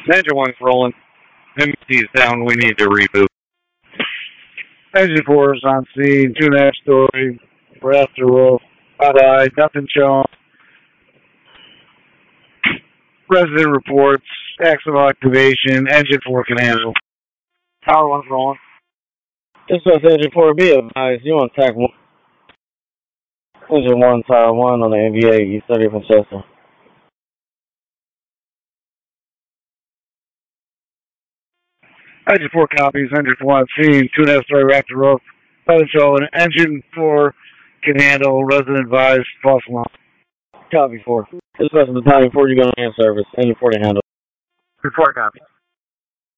Engine 1's rolling. MT is down. We need to reboot. Engine 4 is on scene. 2.5 story. We're after roof. Bye-bye. Nothing shown. Resident reports. Axle activation. Engine 4 can handle. Tower 1's rolling. This was Engine 4B advised. You on track 1. Engine 1, Tower 1 on the NVA. East 30 from Chester. Engine 4 copies. Engine 4 on scene. 2.5 story Raptor roof. Nothing showing. Engine 4 can handle. Resident advised. False alarm. Copy 4. This was Battalion 4. You're going to hand service. Engine 4 to handle. Report copy.